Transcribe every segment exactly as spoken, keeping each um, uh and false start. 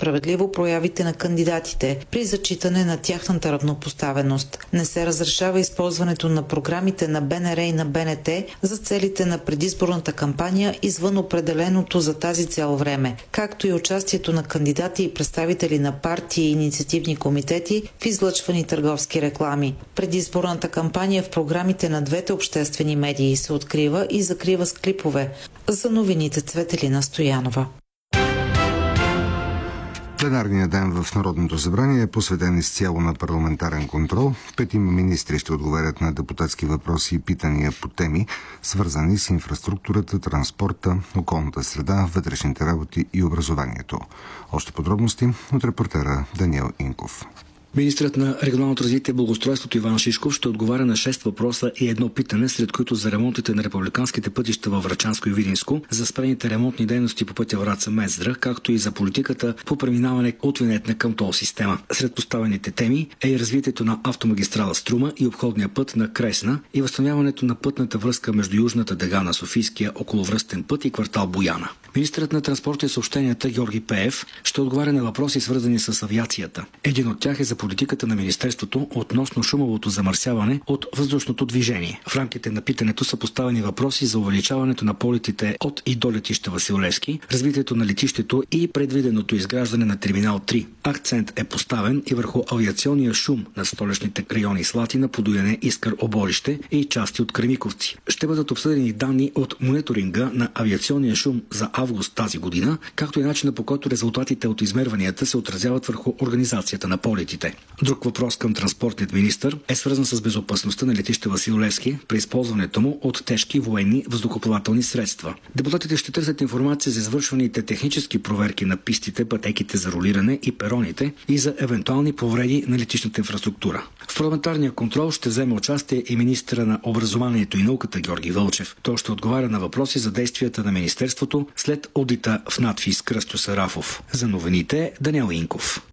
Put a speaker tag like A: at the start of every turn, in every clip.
A: справедливо проявите на кандидатите при зачитане на тяхната равнопоставеност. Не се разрешава използването на програмите на Б Н Р и на Б Н Т за целите на предизборната кампания извън определеното за тази цел време, както и участието на кандидати и представители на партии и инициативни комитети в излъчвани търговски реклами. Предизборната кампания в програмите на двете обществени медии се открива и закрива с клипове. За новините Цветелина Стоянова.
B: Пленарният ден в Народното събрание е посветен изцяло на парламентарен контрол. Петима министри ще отговарят на депутатски въпроси и питания по теми, свързани с инфраструктурата, транспорта, околната среда, вътрешните работи и образованието. Още подробности от репортера Даниел Инков.
C: Министрът на регионалното развитие и благоустройството Иван Шишков ще отговаря на шест въпроса и едно питане, сред които за ремонтите на републиканските пътища във Врачанско и Видинско, за спрените ремонтни дейности по пътя Враца-Мездра, както и за политиката по преминаване от винетна към тол система. Сред поставените теми е и развитието на автомагистрала Струма и обходния път на Кресна и възстановяването на пътната връзка между южната дъга на Софийския околовръстен път и квартал Бояна. Министърът на транспорта и съобщенията Георги Пеев ще отговаря на въпроси, свързани с авиацията. Един от тях е за политиката на Министерството относно шумовото замърсяване от въздушното движение. В рамките на питането са поставени въпроси за увеличаването на полетите от и до летище Васил Левски, развитието на летището и предвиденото изграждане на терминал три. Акцент е поставен и върху авиационния шум на столичните райони Слатина, Подуяне, Искър, Оборище и части от Кремиковци. Ще бъдат обсъдени данни от мониторинга на авиационния шум за август тази година, както и начина, по който резултатите от измерванията се отразяват върху организацията на полетите. Друг въпрос към транспортният министър е свързан с безопасността на летище Васил Левски при използването му от тежки военни въздухоплавателни средства. Депутатите ще търсят информация за извършваните технически проверки на пистите, пътеките за ролиране и пероните и за евентуални повреди на летищната инфраструктура. В парламентарния контрол ще вземе участие и министъра на образованието и науката Георги Вълчев. Той ще отговаря на въпроси за действията на министерството след одита в надфис Кръстю Сарафов. За новините Даниел Инков.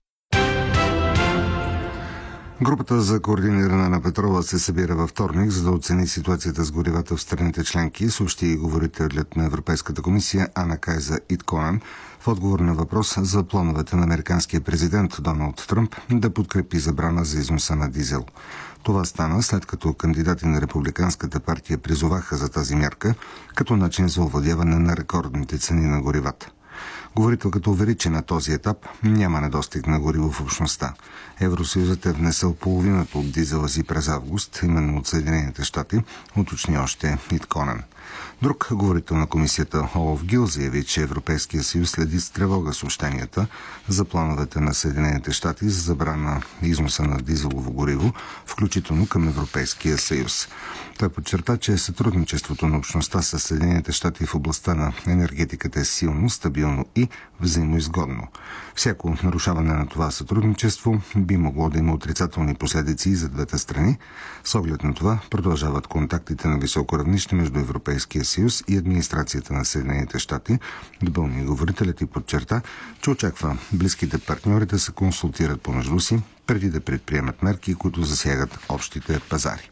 B: Групата за координиране на петрола се събира във вторник, за да оцени ситуацията с горивата в страните членки, съобщи и говорителят на Европейската комисия Ана Кайза Итконен в отговор на въпрос за плановете на американския президент Доналд Тръмп да подкрепи забрана за износа на дизел. Това стана след като кандидати на Републиканската партия призоваха за тази мярка като начин за овладяване на рекордните цени на горивата. Говорителката увери, че на този етап няма недостиг на гориво в общността. Евросъюзът е внесъл половината от дизела си през август, именно от Съединените щати, уточни още Итконен. Друг говорител на комисията Олаф Гил заяви, че Европейския съюз следи с тревога съобщенията за плановете на Съединените щати за забрана износа на дизелово гориво, включително към Европейския съюз. Той подчерта, че сътрудничеството на общността с Съединените щати в областта на енергетиката е силно, стабилно и взаимоизгодно. Всяко нарушаване на това сътрудничество би могло да има отрицателни последици за двете страни. С оглед на това продължават контактите на високо равнище между Европейския съюз и администрацията на Съединените щати. Допълни говорителят и подчерта, че очаква близките партньори да се консултират помежду си, преди да предприемат мерки, които засягат общите пазари.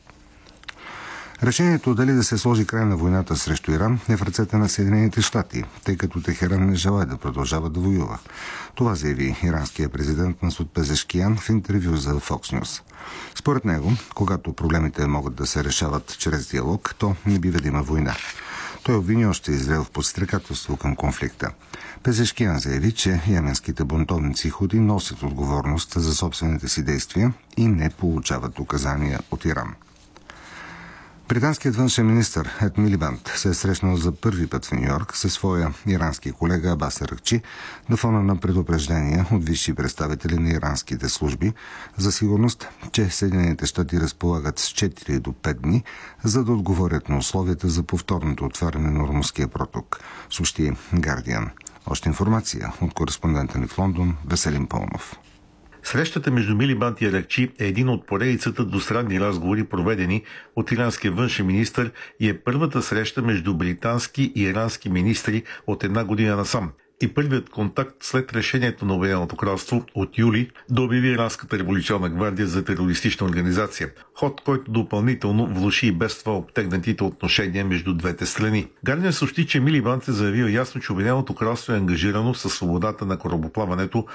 B: Решението дали да се сложи край на войната срещу Иран е в ръцете на Съединените щати, тъй като Техеран не желае да продължава да воюва. Това заяви иранския президент Масуд Пезешкиян в интервю за Fox News. Според него, когато проблемите могат да се решават чрез диалог, то не бива да има война. Той обвини още Израел в подстрекателство към конфликта. Пезешкиян заяви, че йеменските бунтовници Худи носят отговорност за собствените си действия и не получават указания от Иран. Британският външен министър Ед Милибанд се е срещнал за първи път в Нью-Йорк със своя ирански колега Абас Аракчи на фона на предупреждения от висши представители на иранските служби за сигурност, че Съединените щати разполагат с четири до пет дни, за да отговорят на условията за повторното отваряне на Ормузския проток, съобщи Гардиан. Още информация от кореспондента ни в Лондон Веселин Пълнов.
D: Срещата между Милибанд и Аракчи е един от поредицата двустранни разговори, проведени от иранския външен министър, и е първата среща между британски и ирански министри от една година насам. И първият контакт след решението на Обединеното кралство от юли да обяви Иранската революционна гвардия за терористична организация. Ход, който допълнително влоши и без това обтегнатите отношения между двете страни. Гардиан съобщи, че Милибанд е заявил ясно, че Обединеното кралство е ангажирано със свободата на корабоплаването